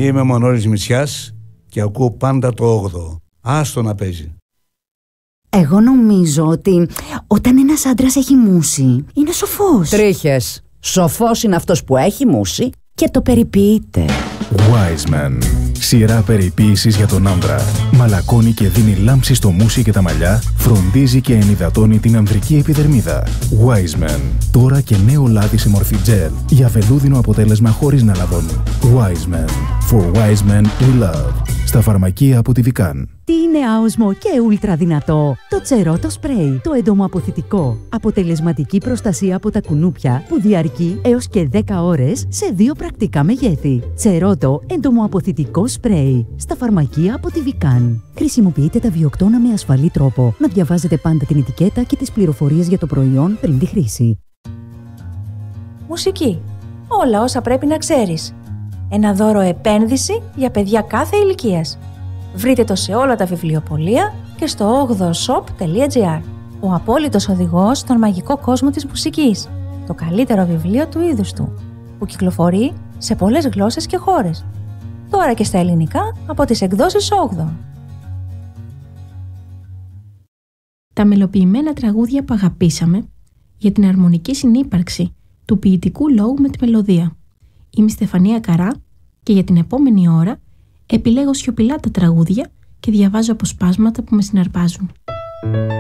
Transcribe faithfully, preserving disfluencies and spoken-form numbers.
Είμαι ο Μανώλης Μητσιάς και ακούω πάντα το όγδοο. Άστο να παίζει. Εγώ νομίζω ότι όταν ένας άντρας έχει μούσει, είναι σοφός. Τρίχες. Σοφός είναι αυτός που έχει μούσει και το περιποιείται. Wiseman. Σειρά περιποίησης για τον άντρα. Μαλακώνει και δίνει λάμψη στο μουσι και τα μαλλιά, φροντίζει και ενυδατώνει την ανδρική επιδερμίδα. Wiseman. Τώρα και νέο λάδι σε μορφή gel για βελούδινο αποτέλεσμα χωρίς να λαδώνει. Wiseman. For wise men we love. Στα φαρμακεία από τη Vican. Τι είναι άοσμο και ούλτρα δυνατό? Το Τσερότο Spray, το εντομοαποθητικό. Αποτελεσματική προστασία από τα κουνούπια που διαρκεί έως και δέκα ώρες σε δύο πρακτικά μεγέθη. Τσερότο εντομοαποθητικό σπρέι. Στα φαρμακεία από τη Vican. Χρησιμοποιείτε τα βιοκτώνα με ασφαλή τρόπο. Να διαβάζετε πάντα την ετικέτα και τις πληροφορίες για το προϊόν πριν τη χρήση. Μουσική. Όλα όσα πρέπει να ξέρεις. Ένα δώρο επένδυση για παιδιά κάθε ηλικίας. Βρείτε το σε όλα τα βιβλιοπωλεία και στο όγδοο shop τελεία gr. Ο απόλυτος οδηγός στον μαγικό κόσμο της μουσικής. Το καλύτερο βιβλίο του είδους του, που κυκλοφορεί σε πολλές γλώσσες και χώρες. Τώρα και στα ελληνικά από τις εκδόσεις όγδοο. Τα μελοποιημένα τραγούδια που αγαπήσαμε για την αρμονική συνύπαρξη του ποιητικού λόγου με τη μελωδία. Είμαι η Στεφανία Καρά και για την επόμενη ώρα επιλέγω σιωπηλά τα τραγούδια και διαβάζω αποσπάσματα που με συναρπάζουν.